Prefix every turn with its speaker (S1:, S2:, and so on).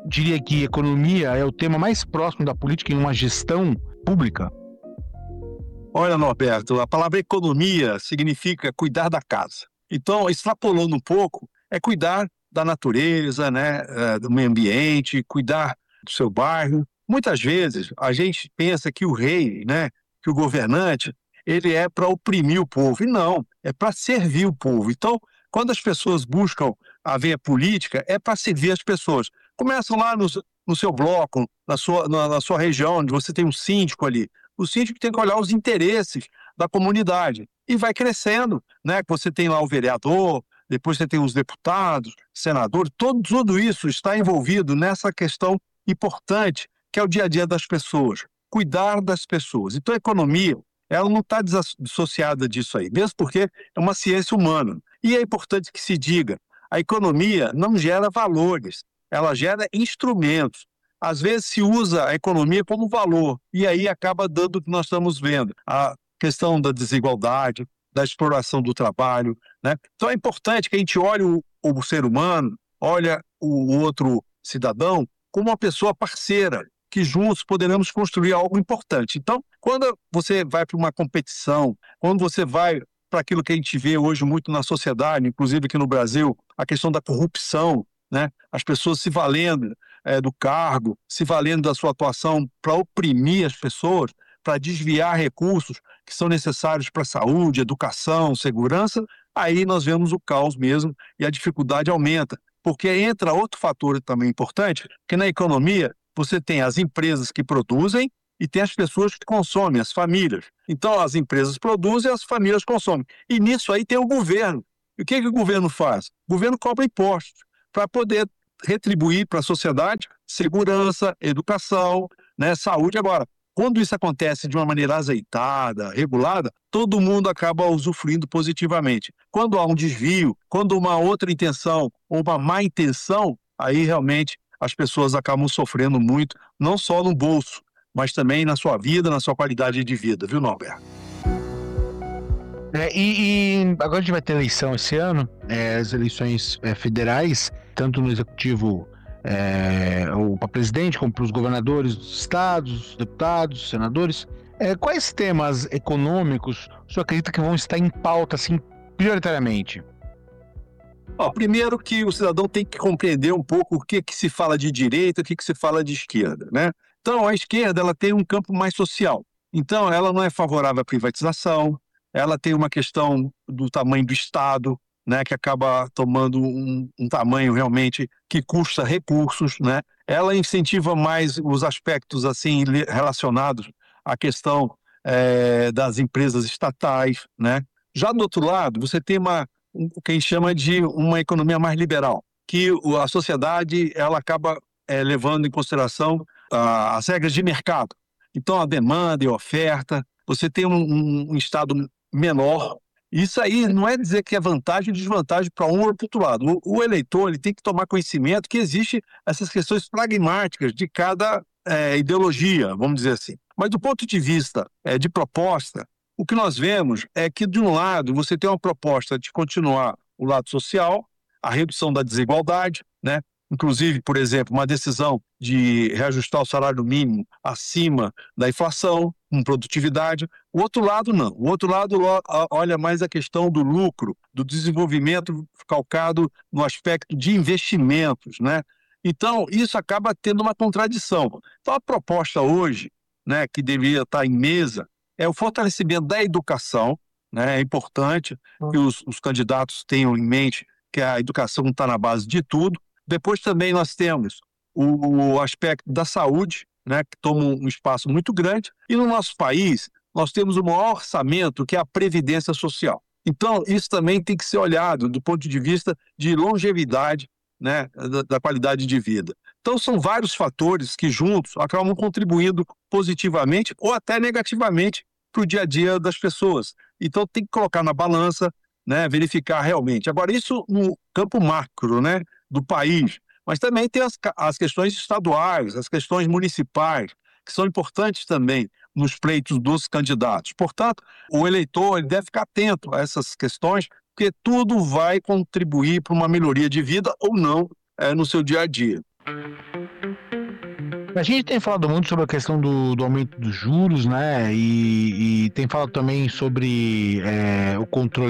S1: diria que economia é o tema mais próximo da política em uma gestão pública?
S2: Olha, Norberto, a palavra economia significa cuidar da casa. Então, extrapolando um pouco, é cuidar da natureza, né, do meio ambiente, cuidar do seu bairro. Muitas vezes a gente pensa que o rei, né, que o governante, ele é para oprimir o povo. E não, é para servir o povo. Então, quando as pessoas buscam a veia política, é para servir as pessoas. Começam lá no seu bloco, na sua região, onde você tem um síndico ali. O síndico tem que olhar os interesses da comunidade e vai crescendo, né? Você tem lá o vereador, depois você tem os deputados, senadores, tudo isso está envolvido nessa questão importante que é o dia a dia das pessoas, cuidar das pessoas. Então a economia, ela não está dissociada disso aí, mesmo porque é uma ciência humana. E é importante que se diga, a economia não gera valores, ela gera instrumentos. Às vezes se usa a economia como valor, e aí acaba dando o que nós estamos vendo, a questão da desigualdade, da exploração do trabalho, né? Então é importante que a gente olhe o ser humano, olha o outro cidadão como uma pessoa parceira, que juntos poderemos construir algo importante. Então, quando você vai para uma competição, quando você vai para aquilo que a gente vê hoje muito na sociedade, inclusive aqui no Brasil, a questão da corrupção, né? As pessoas se valendo do cargo, se valendo da sua atuação para oprimir as pessoas, para desviar recursos que são necessários para saúde, educação, segurança, aí nós vemos o caos mesmo e a dificuldade aumenta. Porque entra outro fator também importante, que na economia você tem as empresas que produzem e tem as pessoas que consomem, as famílias. Então as empresas produzem e as famílias consomem. E nisso aí tem o governo. E o que o governo faz? O governo cobra impostos para poder retribuir para a sociedade segurança, educação, né, saúde. Agora, quando isso acontece de uma maneira azeitada, regulada, todo mundo acaba usufruindo positivamente. Quando há um desvio, quando uma outra intenção ou uma má intenção, aí realmente as pessoas acabam sofrendo muito, não só no bolso, mas também na sua vida, na sua qualidade de vida, viu, Norberto?
S1: Agora a gente vai ter eleição esse ano, as eleições federais, tanto no executivo ou para presidente, como para os governadores dos estados, deputados, senadores. Quais temas econômicos o senhor acredita que vão estar em pauta, assim, prioritariamente?
S2: Primeiro que o cidadão tem que compreender um pouco o que se fala de direita, o que se fala de esquerda, né? Então, a esquerda ela tem um campo mais social. Então, ela não é favorável à privatização, ela tem uma questão do tamanho do Estado, né, que acaba tomando um tamanho realmente que custa recursos, né? Ela incentiva mais os aspectos assim relacionados à questão das empresas estatais, né? Já do outro lado, você tem o que a gente chama de uma economia mais liberal, que a sociedade ela acaba levando em consideração as regras de mercado. Então, a demanda e a oferta, você tem um Estado menor. Isso aí não é dizer que é vantagem ou desvantagem para um ou para o outro lado. O eleitor ele tem que tomar conhecimento que existe essas questões pragmáticas de cada ideologia, vamos dizer assim. Mas do ponto de vista de proposta, o que nós vemos é que, de um lado, você tem uma proposta de continuar o lado social, a redução da desigualdade, né? Inclusive, por exemplo, uma decisão de reajustar o salário mínimo acima da inflação, com produtividade. O outro lado, não. O outro lado olha mais a questão do lucro, do desenvolvimento calcado no aspecto de investimentos, né? Então, isso acaba tendo uma contradição. Então, a proposta hoje, né, que deveria estar em mesa, é o fortalecimento da educação, né? É importante que os candidatos tenham em mente que a educação está na base de tudo. Depois também nós temos o aspecto da saúde, né, que toma um espaço muito grande. E no nosso país, nós temos o maior orçamento, que é a Previdência Social. Então, isso também tem que ser olhado do ponto de vista de longevidade, né, da qualidade de vida. Então, são vários fatores que juntos acabam contribuindo positivamente ou até negativamente para o dia a dia das pessoas. Então, tem que colocar na balança, né, verificar realmente. Agora, isso no campo macro, né, do país, mas também tem as questões estaduais, as questões municipais, que são importantes também nos pleitos dos candidatos. Portanto, o eleitor ele deve ficar atento a essas questões, porque tudo vai contribuir para uma melhoria de vida ou não no seu dia a dia.
S1: A gente tem falado muito sobre a questão do aumento dos juros, né? E tem falado também sobre o controle